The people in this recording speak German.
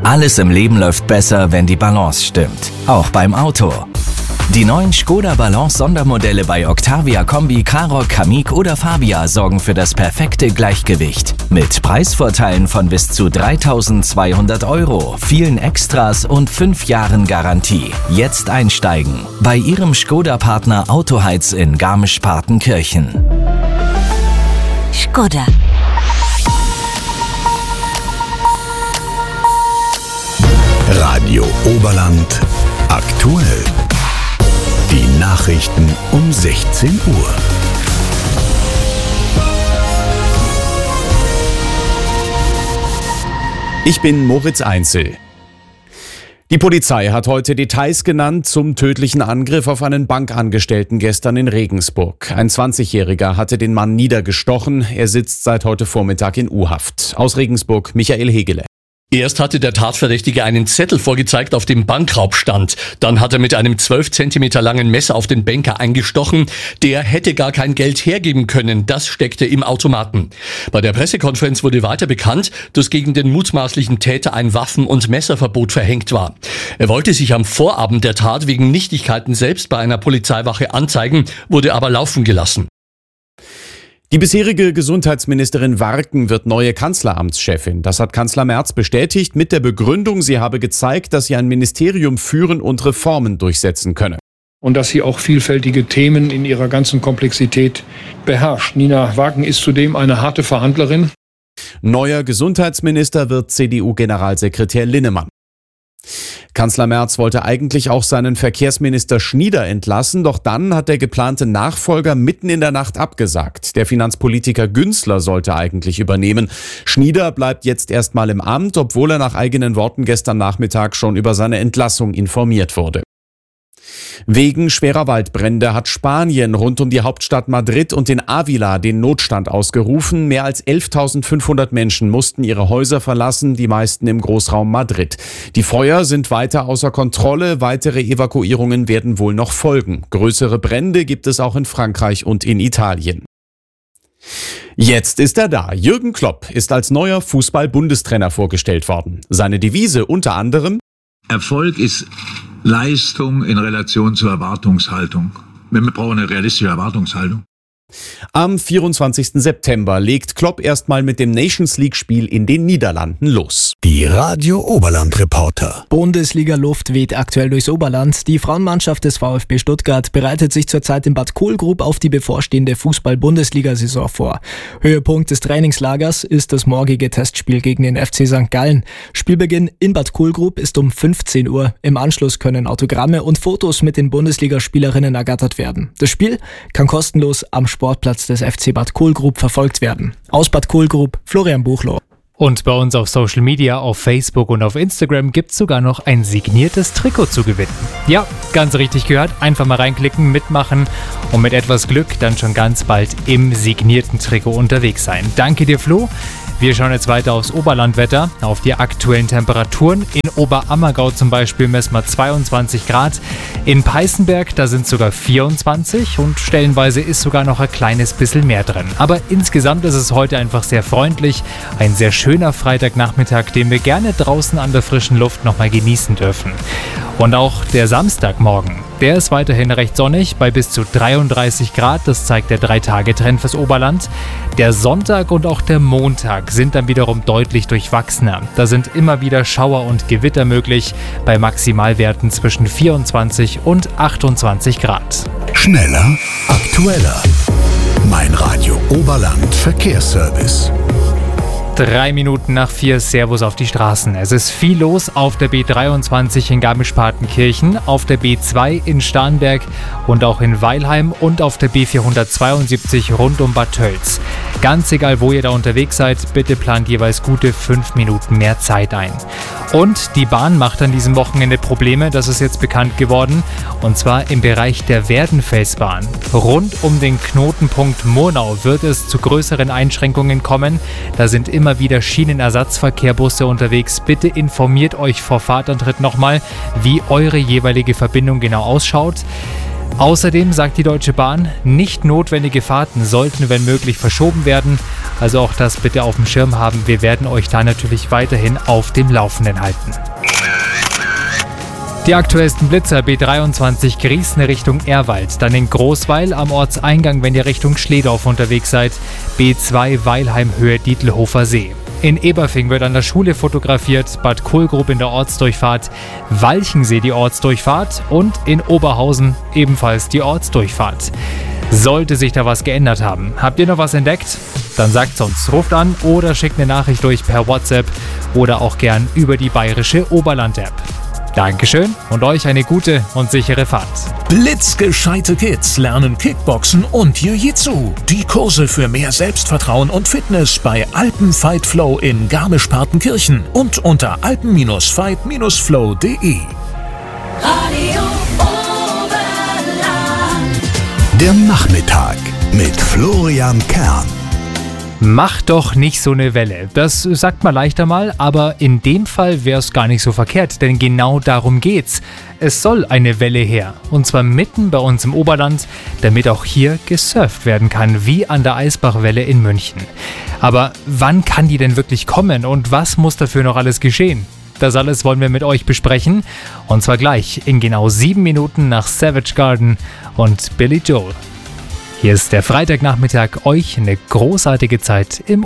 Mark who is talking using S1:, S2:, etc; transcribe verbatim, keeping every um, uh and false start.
S1: Alles im Leben läuft besser, wenn die Balance stimmt. Auch beim Auto. Die neuen Škoda Balance Sondermodelle bei Octavia Kombi, Karoq, Kamiq oder Fabia sorgen für das perfekte Gleichgewicht. Mit Preisvorteilen von bis zu dreitausendzweihundert Euro, vielen Extras und fünf Jahren Garantie. Jetzt einsteigen bei Ihrem Škoda-Partner Autoheiz in Garmisch-Partenkirchen.
S2: Škoda.
S3: Radio Oberland aktuell. Die Nachrichten um sechzehn Uhr.
S4: Ich bin Moritz Einzel. Die Polizei hat heute Details genannt zum tödlichen Angriff auf einen Bankangestellten gestern in Regensburg. Ein zwanzigjähriger hatte den Mann niedergestochen. Er sitzt seit heute Vormittag in U-Haft. Aus Regensburg Michael Hegele.
S5: Erst hatte der Tatverdächtige einen Zettel vorgezeigt, auf dem Bankraub stand. Dann hat er mit einem zwölf Zentimeter langen Messer auf den Banker eingestochen. Der hätte gar kein Geld hergeben können. Das steckte im Automaten. Bei der Pressekonferenz wurde weiter bekannt, dass gegen den mutmaßlichen Täter ein Waffen- und Messerverbot verhängt war. Er wollte sich am Vorabend der Tat wegen Nichtigkeiten selbst bei einer Polizeiwache anzeigen, wurde aber laufen gelassen.
S4: Die bisherige Gesundheitsministerin Warken wird neue Kanzleramtschefin. Das hat Kanzler Merz bestätigt mit der Begründung, sie habe gezeigt, dass sie ein Ministerium führen und Reformen durchsetzen könne.
S6: Und dass sie auch vielfältige Themen in ihrer ganzen Komplexität beherrscht. Nina Warken ist zudem eine harte Verhandlerin.
S4: Neuer Gesundheitsminister wird C D U-Generalsekretär Linnemann. Kanzler Merz wollte eigentlich auch seinen Verkehrsminister Schnieder entlassen, doch dann hat der geplante Nachfolger mitten in der Nacht abgesagt. Der Finanzpolitiker Günzler sollte eigentlich übernehmen. Schnieder bleibt jetzt erstmal im Amt, obwohl er nach eigenen Worten gestern Nachmittag schon über seine Entlassung informiert wurde. Wegen schwerer Waldbrände hat Spanien rund um die Hauptstadt Madrid und in Ávila den Notstand ausgerufen. Mehr als elftausendfünfhundert Menschen mussten ihre Häuser verlassen, die meisten im Großraum Madrid. Die Feuer sind weiter außer Kontrolle, weitere Evakuierungen werden wohl noch folgen. Größere Brände gibt es auch in Frankreich und in Italien. Jetzt ist er da. Jürgen Klopp ist als neuer Fußball-Bundestrainer vorgestellt worden. Seine Devise unter anderem:
S7: Erfolg ist Leistung in Relation zur Erwartungshaltung. Wir brauchen eine realistische Erwartungshaltung.
S4: Am vierundzwanzigsten September legt Klopp erstmal mit dem Nations-League-Spiel in den Niederlanden los.
S3: Die Radio Oberland Reporter.
S8: Bundesliga-Luft weht aktuell durchs Oberland. Die Frauenmannschaft des VfB Stuttgart bereitet sich zurzeit in Bad Kohlgrub auf die bevorstehende Fußball-Bundesliga-Saison vor. Höhepunkt des Trainingslagers ist das morgige Testspiel gegen den F C Sankt Gallen. Spielbeginn in Bad Kohlgrub ist um fünfzehn Uhr. Im Anschluss können Autogramme und Fotos mit den Bundesligaspielerinnen ergattert werden. Das Spiel kann kostenlos am Sportplatz des F C Bad Kohlgrub verfolgt werden. Aus Bad Kohlgrub, Florian Buchloh.
S9: Und bei uns auf Social Media, auf Facebook und auf Instagram gibt's sogar noch ein signiertes Trikot zu gewinnen. Ja, ganz richtig gehört. Einfach mal reinklicken, mitmachen und mit etwas Glück dann schon ganz bald im signierten Trikot unterwegs sein. Danke dir, Flo. Wir schauen jetzt weiter aufs Oberlandwetter, auf die aktuellen Temperaturen. In Oberammergau zum Beispiel messen wir zweiundzwanzig Grad. In Peißenberg, da sind sogar vierundzwanzig und stellenweise ist sogar noch ein kleines bisschen mehr drin. Aber insgesamt ist es heute einfach sehr freundlich. Ein sehr schöner Freitagnachmittag, den wir gerne draußen an der frischen Luft nochmal genießen dürfen. Und auch der Samstagmorgen, der ist weiterhin recht sonnig bei bis zu dreiunddreißig Grad. Das zeigt der drei Tage Trend fürs Oberland. Der Sonntag und auch der Montag sind dann wiederum deutlich durchwachsener. Da sind immer wieder Schauer und Gewitter möglich bei Maximalwerten zwischen vierundzwanzig und achtundzwanzig Grad.
S3: Schneller, aktueller. Mein Radio Oberland Verkehrsservice.
S9: Drei Minuten nach vier, Servus auf die Straßen. Es ist viel los auf der B dreiundzwanzig in Garmisch-Partenkirchen, auf der B zwei in Starnberg und auch in Weilheim und auf der B vierhundertzweiundsiebzig rund um Bad Tölz. Ganz egal, wo ihr da unterwegs seid, bitte plant jeweils gute fünf Minuten mehr Zeit ein. Und die Bahn macht an diesem Wochenende Probleme, das ist jetzt bekannt geworden, und zwar im Bereich der Werdenfelsbahn. Rund um den Knotenpunkt Murnau wird es zu größeren Einschränkungen kommen. Da sind immer wieder Schienenersatzverkehrbusse unterwegs. Bitte informiert euch vor Fahrtantritt nochmal, wie eure jeweilige Verbindung genau ausschaut. Außerdem sagt die Deutsche Bahn, nicht notwendige Fahrten sollten wenn möglich verschoben werden. Also auch das bitte auf dem Schirm haben. Wir werden euch da natürlich weiterhin auf dem Laufenden halten. Die aktuellsten Blitzer: B dreiundzwanzig Griesne Richtung Ehrwald, dann in Großweil am Ortseingang, wenn ihr Richtung Schledorf unterwegs seid, B zwei Weilheim Höhe Dietlhofer See. In Eberfing wird an der Schule fotografiert, Bad Kohlgrub in der Ortsdurchfahrt, Walchensee die Ortsdurchfahrt und in Oberhausen ebenfalls die Ortsdurchfahrt. Sollte sich da was geändert haben, habt ihr noch was entdeckt? Dann sagt's uns, ruft an oder schickt eine Nachricht durch per WhatsApp oder auch gern über die bayerische Oberland-App. Dankeschön und euch eine gute und sichere Fahrt.
S2: Blitzgescheite Kids lernen Kickboxen und Jiu-Jitsu. Die Kurse für mehr Selbstvertrauen und Fitness bei Alpen Fight Flow in Garmisch-Partenkirchen und unter alpen fight flow punkt de.
S3: Radio Oberland. Der Nachmittag mit Florian Kern.
S9: Mach doch nicht so eine Welle. Das sagt man leichter mal, aber in dem Fall wäre es gar nicht so verkehrt, denn genau darum geht's. Es soll eine Welle her, und zwar mitten bei uns im Oberland, damit auch hier gesurft werden kann, wie an der Eisbachwelle in München. Aber wann kann die denn wirklich kommen und was muss dafür noch alles geschehen? Das alles wollen wir mit euch besprechen, und zwar gleich in genau sieben Minuten nach Savage Garden und Billy Joel. Hier ist der Freitagnachmittag, euch eine großartige Zeit im